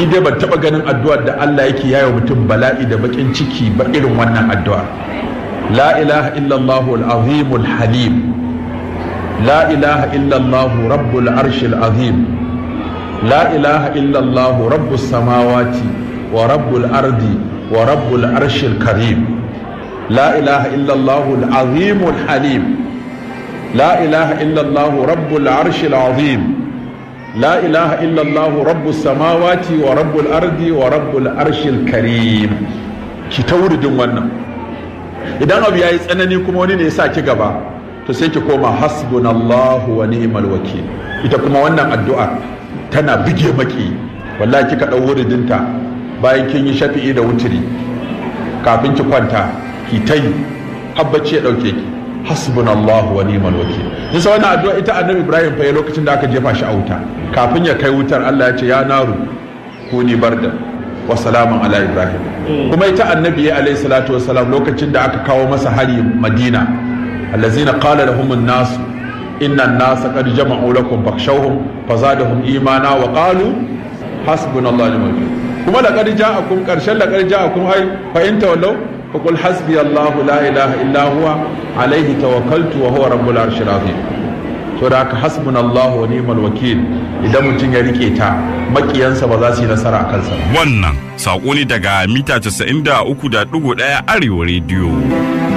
ni dai ban taba ganin addu'ar da Allah yake yayo mutum bala'i da bakin ciki ba irin wannan addu'a. La ilaha illallah al-azim al-halim, la ilaha illallah rabbul arshil azim, la ilaha illallah rabbus samawati wa rabbul ardi wa rabbul arshil karim, la ilaha illallah al-azim al-halim, la ilaha illallah rabbul arshil azim, la ilaha illallah rabbus samawati wa rabbul ardi wa rabbul arshil karim. Ki ta wuridin wannan. Idan abu yayi tsanani kuma wani ne ya sa ki gaba, to sai ki koma hasbunallahu wa ni'mal wakil. Ita kuma wannan addu'a tana bige maki, wallahi kika dau wuridinta bayan kin yi shafi'i da wutiri kafin ki kwanta, ki tayi habbaci ya dauke ki. Hasbunallahu wa ni'mal wakil. Yasa wannan addu'a ita Annabi Ibrahim fa lokacin da aka jefa shi a wuta, kafin ya kai wutar Allah ya ce ya naru kuni barda wa salamun ala Ibrahim. Kuma ita Annabi alayhi salatu wa salam lokacin da aka kawo masa hari Madina, allazina qala lahum an-nas inna an-nasa qad jama'u lakum fakhshawhum fazadahum imana wa qalu hasbunallahu wa ni'mal wakil. Kuma laqad ja'akum qarshan laqad ja'akum ay fa in tawallaw فقل حسبي الله لا إله إلا هو عليه توكلت وهو رب العرش العظيم. so da haka hasbunallahu wa ni'mal wakil, idan mutum ya rike ta makiyansa ba za su yi nasara a kansa. Wannan saƙo ne daga mita 93.1 Arewa Radio.